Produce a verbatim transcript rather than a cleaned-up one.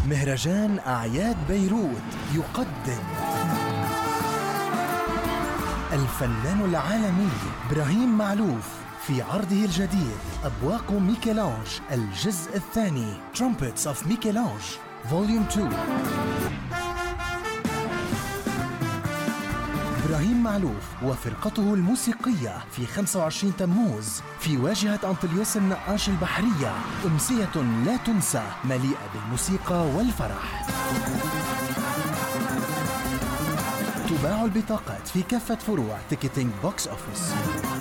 مهرجان أعياد بيروت يقدم الفنان العالمي إبراهيم معلوف في عرضه الجديد أبواق ميكелانج الجزء الثاني Trumpets of Michel-Ange Volume two. إبراهيم معلوف وفرقته الموسيقية في خمسة وعشرين تموز في واجهة أنطليوس النقاش البحرية، أمسية لا تنسى مليئة بالموسيقى والفرح. تباع البطاقات في كافة فروع تيكتينج بوكس أوفيس.